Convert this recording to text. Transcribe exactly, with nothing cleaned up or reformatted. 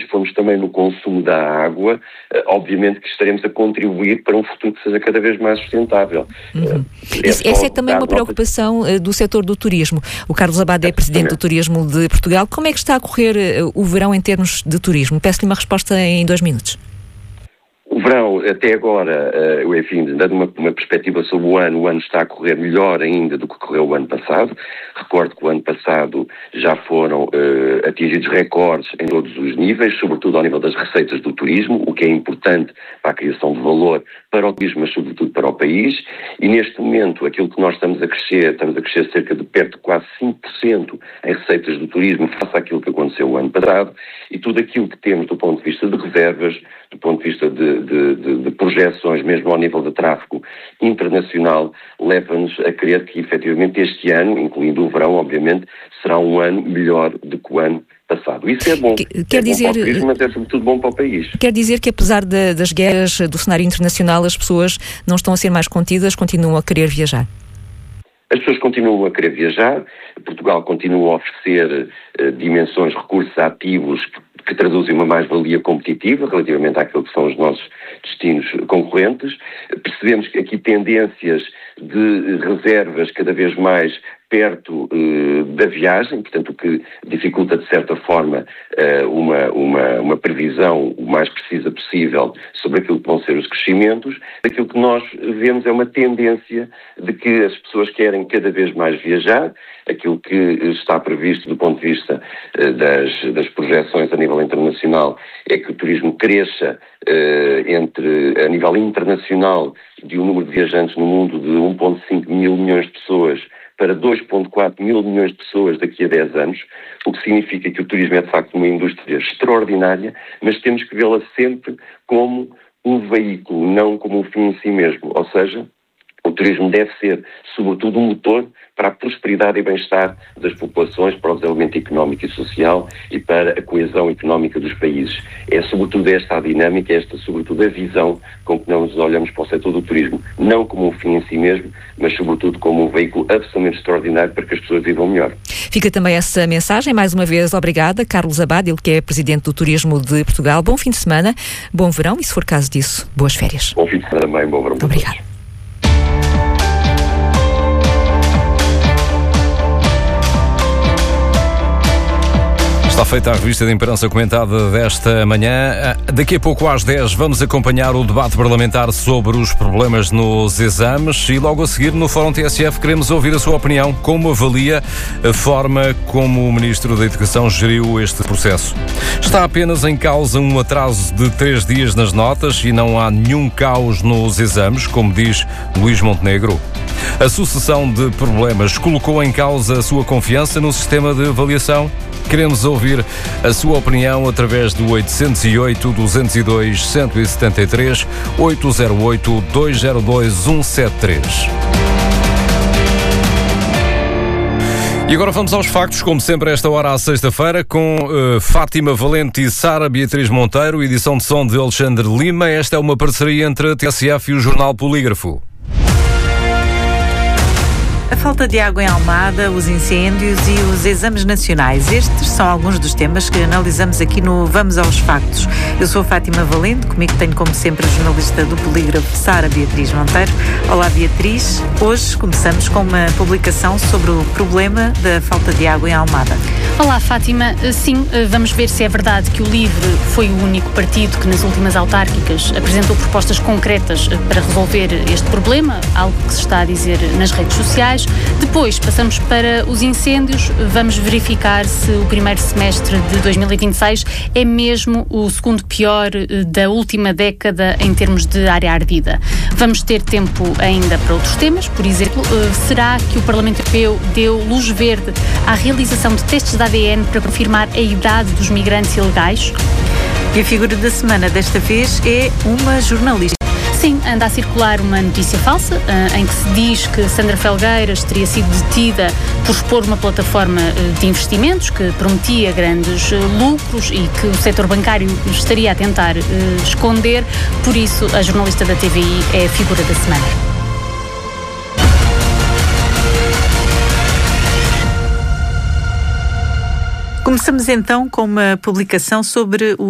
inteligentes formos também no consumo da água, obviamente que estaremos a contribuir para um futuro que seja cada vez mais sustentável. Uhum. É Isso, essa é também uma preocupação nota... do setor do turismo. O Carlos Abade é presidente do Turismo de Portugal. Como é que está a correr o verão em termos de turismo? Peço-lhe uma resposta em dois minutos. O verão, até agora, uh, enfim, dando uma, uma perspectiva sobre o ano, o ano está a correr melhor ainda do que correu o ano passado. Recordo que o ano passado já foram uh, atingidos recordes em todos os níveis, sobretudo ao nível das receitas do turismo, o que é importante para a criação de valor para o turismo, mas sobretudo para o país. E neste momento, aquilo que nós estamos a crescer, estamos a crescer cerca de perto de quase cinco por cento em receitas do turismo face àquilo que aconteceu o ano passado, e tudo aquilo que temos do ponto de vista de reservas, do ponto de vista de De, de, de projeções, mesmo ao nível de tráfego internacional, leva-nos a crer que, efetivamente, este ano, incluindo o verão, obviamente, será um ano melhor do que o ano passado. Isso é bom. Quer é dizer, bom para o turismo, mas é sobretudo bom para o país. Quer dizer que, apesar de, das guerras, do cenário internacional, as pessoas não estão a ser mais contidas, continuam a querer viajar? As pessoas continuam a querer viajar, Portugal continua a oferecer uh, dimensões, recursos ativos que, que traduzem uma mais-valia competitiva relativamente àquilo que são os nossos destinos concorrentes. Percebemos que aqui tendências de reservas cada vez mais perto uh, da viagem, portanto o que dificulta de certa forma uh, uma, uma, uma previsão o mais precisa possível sobre aquilo que vão ser os crescimentos. Aquilo que nós vemos é uma tendência de que as pessoas querem cada vez mais viajar. Aquilo que está previsto do ponto de vista uh, das, das projeções a nível internacional é que o turismo cresça uh, entre, a nível internacional de um número de viajantes no mundo de um vírgula cinco mil milhões de pessoas para dois vírgula quatro mil milhões de pessoas daqui a dez anos, o que significa que o turismo é de facto uma indústria extraordinária, mas temos que vê-la sempre como um veículo, não como um fim em si mesmo. Ou seja, o turismo deve ser, sobretudo, um motor para a prosperidade e bem-estar das populações, para o desenvolvimento económico e social e para a coesão económica dos países. É, sobretudo, esta a dinâmica, esta, sobretudo, a visão com que nós olhamos para o setor do turismo, não como um fim em si mesmo, mas, sobretudo, como um veículo absolutamente extraordinário para que as pessoas vivam melhor. Fica também essa mensagem. Mais uma vez, obrigada. Carlos Abade, ele que é Presidente do Turismo de Portugal. Bom fim de semana, bom verão e, se for caso disso, boas férias. Bom fim de semana também, bom verão. Obrigada. Está feita a revista de imprensa comentada desta manhã. Daqui a pouco às dez vamos acompanhar o debate parlamentar sobre os problemas nos exames e logo a seguir no Fórum T S F queremos ouvir a sua opinião. Como avalia a forma como o Ministro da Educação geriu este processo? Está apenas em causa um atraso de três dias nas notas e não há nenhum caos nos exames, como diz Luís Montenegro? A sucessão de problemas colocou em causa a sua confiança no sistema de avaliação? Queremos ouvir a sua opinião através do oito zero oito, dois zero dois, um sete três, oito zero oito, dois zero dois, um sete três. E agora vamos aos factos, como sempre, a esta hora à sexta-feira, com uh, Fátima Valente e Sara Beatriz Monteiro, edição de som de Alexandre Lima. Esta é uma parceria entre a T S F e o Jornal Polígrafo. A falta de água em Almada, os incêndios e os exames nacionais. Estes são alguns dos temas que analisamos aqui no Vamos aos Factos. Eu sou Fátima Valente, comigo tenho como sempre a jornalista do Polígrafo, Sara Beatriz Monteiro. Olá Beatriz, hoje começamos com uma publicação sobre o problema da falta de água em Almada. Olá Fátima, sim, vamos ver se é verdade que o LIVRE foi o único partido que nas últimas autárquicas apresentou propostas concretas para resolver este problema, algo que se está a dizer nas redes sociais. Depois passamos para os incêndios, vamos verificar se o primeiro semestre de dois mil e vinte e seis é mesmo o segundo pior da última década em termos de área ardida. Vamos ter tempo ainda para outros temas, por exemplo, será que o Parlamento Europeu deu luz verde à realização de testes de A D N para confirmar a idade dos migrantes ilegais? E a figura da semana desta vez é uma jornalista. Sim, anda a circular uma notícia falsa uh, em que se diz que Sandra Felgueiras teria sido detida por expor uma plataforma uh, de investimentos que prometia grandes uh, lucros e que o setor bancário estaria a tentar uh, esconder. Por isso, a jornalista da T V I é a figura da semana. Começamos então com uma publicação sobre o